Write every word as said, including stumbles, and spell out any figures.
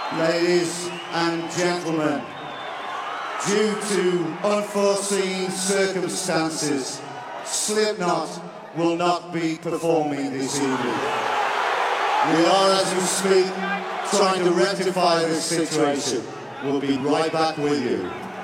Ladies and gentlemen, due to unforeseen circumstances, Slipknot will not be performing this evening. We are, as we speak, trying to rectify this situation. We'll be right back with you.